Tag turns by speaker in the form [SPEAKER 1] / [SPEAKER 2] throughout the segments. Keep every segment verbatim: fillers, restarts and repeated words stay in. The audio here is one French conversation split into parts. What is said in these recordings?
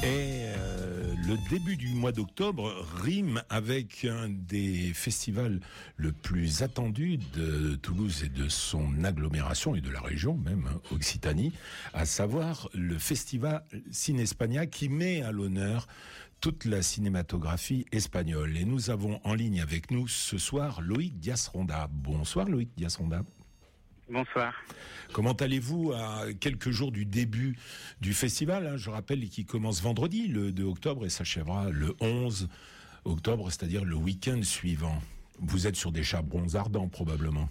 [SPEAKER 1] Et euh, le début du mois d'octobre rime avec un des festivals le plus attendu de Toulouse et de son agglomération et de la région même, hein, Occitanie, à savoir le festival Cinespania qui met à l'honneur toute la cinématographie espagnole. Et nous avons en ligne avec nous ce soir Loïc Diaz-Ronda. Bonsoir Loïc Diaz-Ronda.
[SPEAKER 2] Bonsoir.
[SPEAKER 1] Comment allez-vous à quelques jours du début du festival, hein, je rappelle qu'il commence vendredi, le deux octobre, et s'achèvera le onze octobre, c'est-à-dire le week-end suivant. Vous êtes sur des charbons ardents, probablement.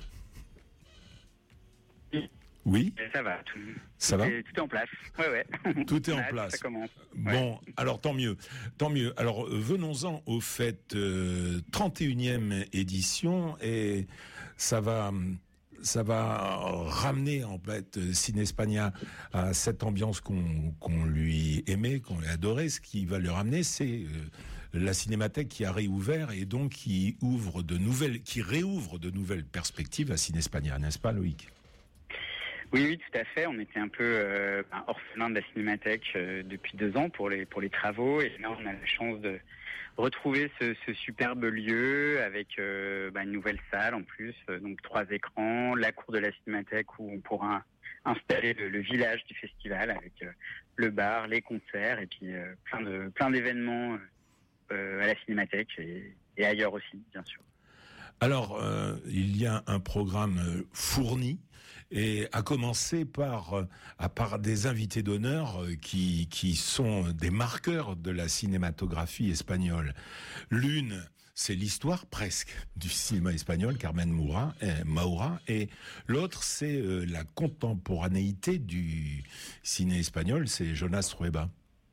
[SPEAKER 1] Oui.
[SPEAKER 2] Ça va. Tout,
[SPEAKER 1] ça
[SPEAKER 2] tout
[SPEAKER 1] va
[SPEAKER 2] est, Tout est en place. Ouais, ouais.
[SPEAKER 1] Tout est en
[SPEAKER 2] hâte,
[SPEAKER 1] place.
[SPEAKER 2] Ça commence.
[SPEAKER 1] Bon,
[SPEAKER 2] ouais.
[SPEAKER 1] alors tant mieux, tant mieux. Alors venons-en au fait euh, trente et unième édition, et ça va. Ça va ramener en fait Cinespania à cette ambiance qu'on qu'on lui aimait, qu'on lui adorait. Ce qui va le ramener, c'est euh, la Cinémathèque qui a réouvert et donc qui ouvre de nouvelles, qui réouvre de nouvelles perspectives à Cinespania, n'est-ce pas, Loïc ?
[SPEAKER 2] Oui, oui, tout à fait. On était un peu euh, orphelin de la Cinémathèque euh, depuis deux ans pour les pour les travaux, et là on a la chance de retrouver ce, ce superbe lieu avec euh, bah, une nouvelle salle en plus, euh, donc trois écrans, la cour de la Cinémathèque où on pourra installer le, le village du festival avec euh, le bar, les concerts et puis euh, plein de plein d'événements euh, à la Cinémathèque et, et ailleurs aussi, bien sûr.
[SPEAKER 1] Alors, euh, il y a un programme fourni, et à commencer par, euh, à par des invités d'honneur euh, qui, qui sont des marqueurs de la cinématographie espagnole. L'une, c'est l'histoire presque du cinéma espagnol, Carmen Maura, euh, Maura, et l'autre, c'est euh, la contemporanéité du ciné espagnol, c'est Jonas Trueba.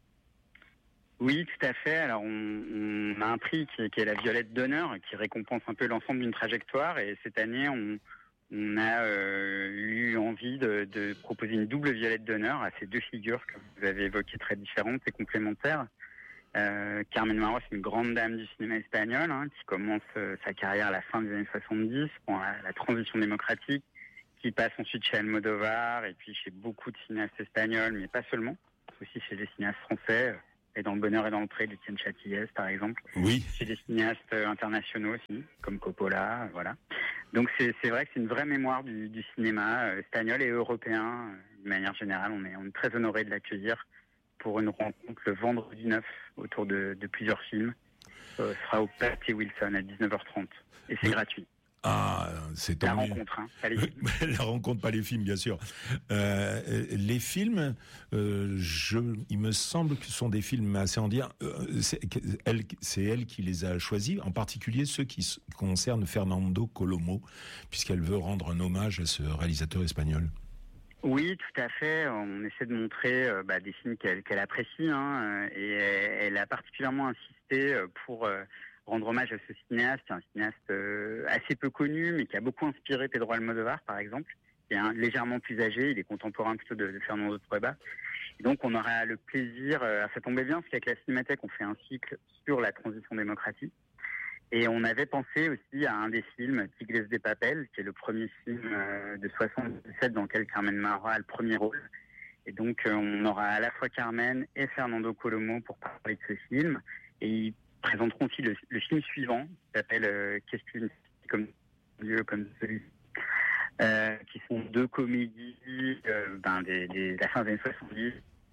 [SPEAKER 2] Oui, tout à fait. Alors, on, on a un prix qui est, qui est la Violette d'honneur, qui récompense un peu l'ensemble d'une trajectoire. Et cette année, on, on a euh, eu envie de, de proposer une double Violette d'honneur à ces deux figures que vous avez évoquées, très différentes et complémentaires. Euh, Carmen Maura, c'est une grande dame du cinéma espagnol, hein, qui commence euh, sa carrière à la fin des années soixante-dix, pendant la, la transition démocratique, qui passe ensuite chez Almodovar et puis chez beaucoup de cinéastes espagnols, mais pas seulement, aussi chez des cinéastes français. Et dans Le Bonheur et dans le Pré d'Étienne Châtillès, par exemple.
[SPEAKER 1] Oui.
[SPEAKER 2] Chez des cinéastes internationaux aussi, comme Coppola, voilà. Donc c'est, c'est vrai que c'est une vraie mémoire du, du cinéma euh, espagnol et européen. Euh, de manière générale, on est, on est très honoré de l'accueillir pour une rencontre le vendredi neuf autour de, de plusieurs films. Euh, ce sera au Patty Wilson à dix-neuf heures trente. Et c'est oui. gratuit.
[SPEAKER 1] Ah, c'est tant
[SPEAKER 2] La
[SPEAKER 1] mieux.
[SPEAKER 2] rencontre, hein, pas les films.
[SPEAKER 1] La rencontre, pas les films, bien sûr. Euh, les films, euh, je, il me semble que ce sont des films assez indiens. Euh, c'est, elle, c'est elle qui les a choisis, en particulier ceux qui concernent Fernando Colomo, puisqu'elle veut rendre un hommage à ce réalisateur espagnol.
[SPEAKER 2] Oui, tout à fait. On essaie de montrer euh, bah, des films qu'elle, qu'elle apprécie, hein, et elle, elle a particulièrement insisté pour euh, rendre hommage à ce cinéaste, un cinéaste euh, assez peu connu, mais qui a beaucoup inspiré Pedro Almodovar, par exemple, qui est un, légèrement plus âgé, il est contemporain plutôt de, de Fernando Trueba. Et donc, on aura le plaisir, euh, ça tombait bien, parce qu'avec la Cinémathèque, on fait un cycle sur la transition démocratique. Et on avait pensé aussi à un des films, Tigres de Papel, qui est le premier film euh, de soixante-dix-sept dans lequel Carmen Maura a le premier rôle. Et donc, euh, on aura à la fois Carmen et Fernando Colomo pour parler de ce film. Et ils présenteront aussi le, le film suivant, qui s'appelle euh, Qu'est-ce qu'une comme lieu comme celui euh, qui sont deux comédies euh, ben, des, des, de la fin des années soixante-dix.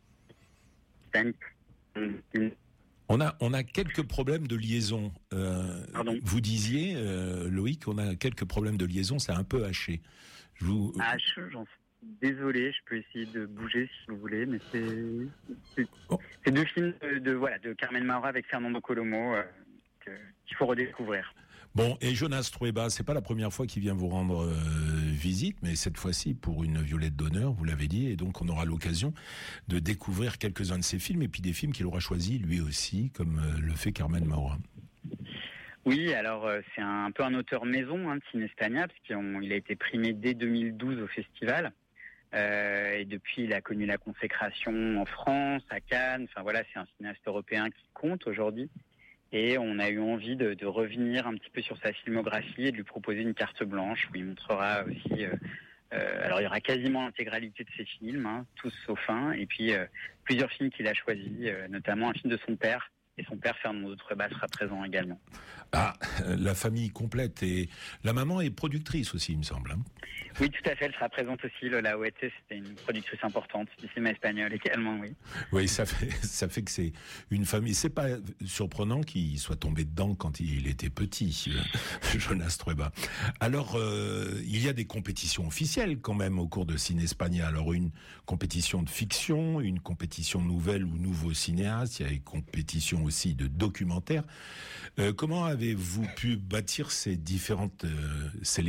[SPEAKER 2] Une,
[SPEAKER 1] On a, on a quelques problèmes de liaison. Euh,
[SPEAKER 2] Pardon.
[SPEAKER 1] Vous disiez, euh, Loïc, on a quelques problèmes de liaison, c'est un peu haché. Je vous...
[SPEAKER 2] Ah, je, j'en suis désolé, je peux essayer de bouger si vous voulez, mais c'est, c'est, oh. c'est deux films de, de, voilà, de Carmen Maura avec Fernando Colomo euh, que, qu'il faut redécouvrir.
[SPEAKER 1] Bon, et Jonas Trueba, c'est pas la première fois qu'il vient vous rendre euh, visite, mais cette fois-ci pour une Violette d'honneur, vous l'avez dit, et donc on aura l'occasion de découvrir quelques-uns de ses films, et puis des films qu'il aura choisis lui aussi, comme euh, le fait Carmen Maura.
[SPEAKER 2] Oui, alors euh, c'est un, un peu un auteur maison hein, de Cinespania, parce qu'il a été primé dès deux mille douze au festival, euh, et depuis il a connu la consécration en France, à Cannes, enfin voilà, c'est un cinéaste européen qui compte aujourd'hui. Et on a eu envie de, de revenir un petit peu sur sa filmographie et de lui proposer une carte blanche où il montrera aussi euh, Euh, alors il y aura quasiment l'intégralité de ses films, hein, tous sauf un, et puis euh, plusieurs films qu'il a choisis, euh, notamment un film de son père, et son père Fernando Trueba sera présent également.
[SPEAKER 1] Ah, la famille complète, et la maman est productrice aussi, il me semble. Hein.
[SPEAKER 2] Oui, tout à fait, elle sera présente aussi. Lola Huete, c'était une productrice importante du cinéma espagnol également, oui.
[SPEAKER 1] Oui, ça fait, ça fait que c'est une famille. C'est pas surprenant qu'il soit tombé dedans quand il était petit, Jonas Trueba. Alors, euh, il y a des compétitions officielles quand même au cours de Ciné Espagnol. Alors, une compétition de fiction, une compétition nouvelle ou nouveau cinéaste, il y a une compétition aussi de documentaire. Euh, comment avez-vous pu bâtir ces différentes euh, sélections ?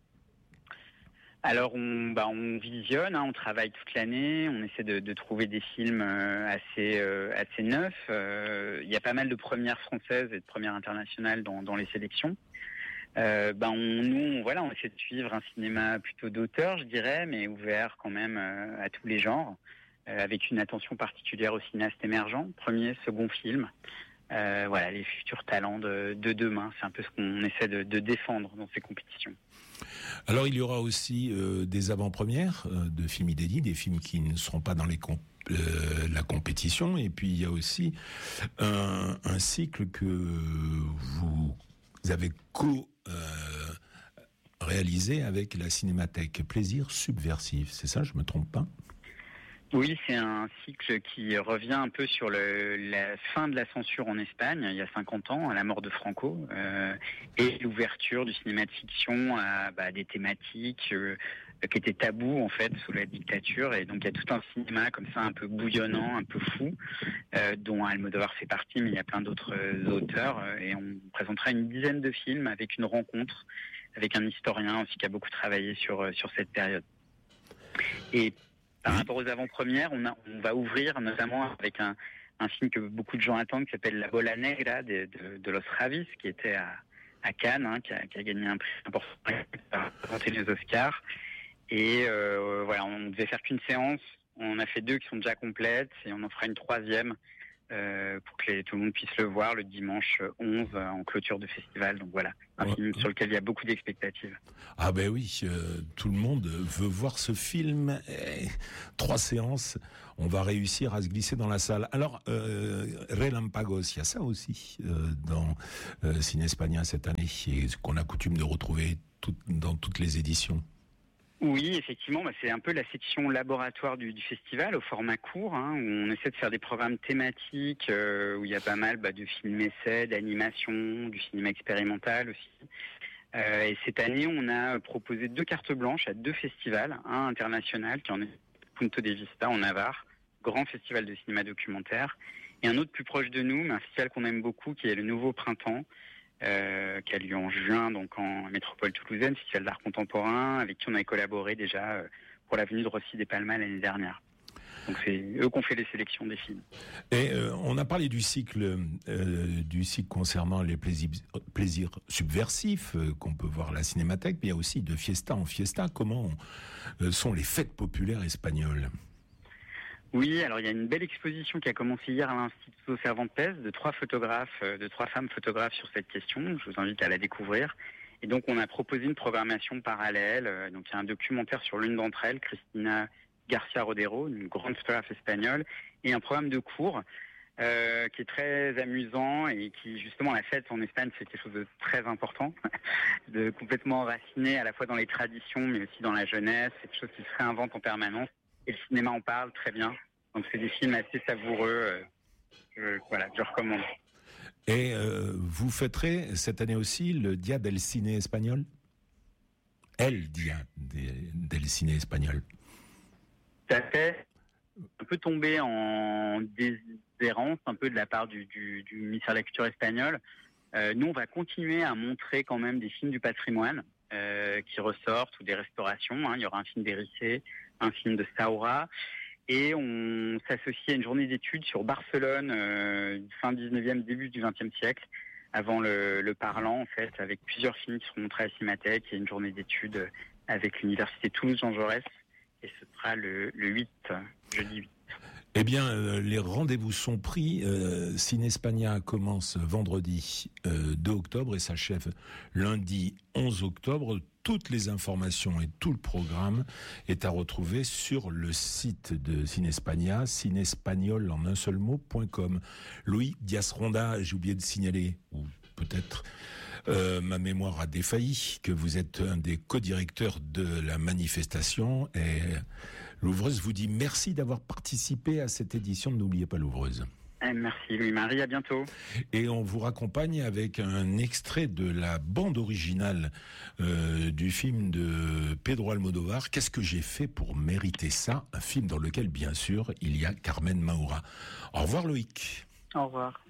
[SPEAKER 2] Alors on, bah, on visionne, hein, on travaille toute l'année, on essaie de, de trouver des films euh, assez, euh, assez neufs. Euh, il y a pas mal de premières françaises et de premières internationales dans, dans les sélections. Euh, bah, on, nous, on, voilà, on essaie de suivre un cinéma plutôt d'auteur, je dirais, mais ouvert quand même euh, à tous les genres, euh, avec une attention particulière aux cinéastes émergents, premier, second film. Euh, voilà, les futurs talents de, de demain, c'est un peu ce qu'on essaie de, de défendre dans ces compétitions.
[SPEAKER 1] Alors il y aura aussi euh, des avant-premières euh, de films inédits, des films qui ne seront pas dans les comp- euh, la compétition, et puis il y a aussi un, un cycle que vous avez co euh, réalisé avec la Cinémathèque, Plaisir subversif, c'est ça, je me trompe pas ?
[SPEAKER 2] Oui, c'est un cycle qui revient un peu sur le, la fin de la censure en Espagne, il y a cinquante ans, à la mort de Franco, euh, et l'ouverture du cinéma de fiction à bah, des thématiques euh, qui étaient tabous en fait sous la dictature. Et donc il y a tout un cinéma comme ça un peu bouillonnant, un peu fou, euh, dont Almodovar fait partie, mais il y a plein d'autres euh, auteurs. Euh, et on présentera une dizaine de films avec une rencontre avec un historien aussi qui a beaucoup travaillé sur, sur cette période. Et par oui. rapport aux avant-premières, on, a, on va ouvrir notamment avec un, un film que beaucoup de gens attendent qui s'appelle La Bola Negra de, de, de Los Ravis, qui était à, à Cannes, hein, qui, a, qui a gagné un prix important pour présenter les Oscars. Et euh, voilà, on devait faire qu'une séance, on a fait deux qui sont déjà complètes et on en fera une troisième euh, pour que les, tout le monde puisse le voir le dimanche onze en clôture de festival. Donc voilà, un ouais. film sur lequel il y a beaucoup d'expectatives.
[SPEAKER 1] Ah ben oui, euh, tout le monde veut voir ce film. Et trois séances, on va réussir à se glisser dans la salle. Alors, euh, Relampagos, il y a ça aussi euh, dans euh, Ciné Espagnol cette année, et qu'on a coutume de retrouver tout, dans toutes les éditions.
[SPEAKER 2] Oui, effectivement, bah c'est un peu la section laboratoire du, du festival au format court, hein, où on essaie de faire des programmes thématiques, euh, où il y a pas mal bah, de films essais, d'animation, du cinéma expérimental aussi. Euh, et cette année, on a proposé deux cartes blanches à deux festivals, un international qui en est Punto de Vista en Navarre, grand festival de cinéma documentaire, et un autre plus proche de nous, mais un festival qu'on aime beaucoup, qui est le Nouveau Printemps, Euh, qui a lieu en juin, donc en métropole toulousaine, festival d'art contemporain, avec qui on a collaboré déjà euh, pour la venue de Rossi des Palmas l'année dernière. Donc c'est eux qui ont fait les sélections des films.
[SPEAKER 1] Et euh, on a parlé du cycle, euh, du cycle concernant les plaisirs, plaisirs subversifs euh, qu'on peut voir à la Cinémathèque, mais il y a aussi de fiesta en fiesta. Comment euh, sont les fêtes populaires espagnoles ?
[SPEAKER 2] Oui, alors il y a une belle exposition qui a commencé hier à l'Instituto Cervantes de trois photographes, de trois femmes photographes sur cette question. Je vous invite à la découvrir. Et donc on a proposé une programmation parallèle. Donc il y a un documentaire sur l'une d'entre elles, Cristina Garcia Rodero, une grande photographe espagnole, et un programme de cours euh, qui est très amusant et qui justement la fête en Espagne c'est quelque chose de très important, de complètement enraciné à la fois dans les traditions mais aussi dans la jeunesse. C'est quelque chose qui se réinvente en permanence. Et le cinéma en parle très bien. Donc c'est des films assez savoureux. Euh, je, voilà, je recommande.
[SPEAKER 1] Et euh, vous fêterez cette année aussi le Dia del Cine Espagnol ? El Dia del Cine Espagnol.
[SPEAKER 2] Ça fait un peu tomber en déshérence un peu de la part du, du, du ministère de la Culture espagnol. Euh, nous, on va continuer à montrer quand même des films du patrimoine euh, qui ressortent ou des restaurations. Hein. Il y aura un film d'Éricé, un film de Saura, et on s'associe à une journée d'études sur Barcelone, euh, fin dix-neuvième, début du vingtième siècle, avant le, le parlant, en fait, avec plusieurs films qui seront montrés à la Cinémathèque, et une journée d'études avec l'Université Toulouse-Jean Jaurès, et ce sera le, le huit, jeudi huit.
[SPEAKER 1] Eh bien, euh, les rendez-vous sont pris. Euh, Cinespania commence vendredi euh, deux octobre et s'achève lundi onze octobre. Toutes les informations et tout le programme est à retrouver sur le site de Cinespania, cinespagnol en un seul mot, .com. Louis Dias-Ronda, j'ai oublié de signaler, ou peut-être euh, ma mémoire a défailli, que vous êtes un des co-directeurs de la manifestation et l'Ouvreuse vous dit merci d'avoir participé à cette édition de N'oubliez pas l'Ouvreuse.
[SPEAKER 2] Merci Louis-Marie, à bientôt.
[SPEAKER 1] Et on vous raccompagne avec un extrait de la bande originale euh, du film de Pedro Almodóvar, Qu'est-ce que j'ai fait pour mériter ça ? Un film dans lequel, bien sûr, il y a Carmen Maura. Au revoir Loïc.
[SPEAKER 2] Au revoir.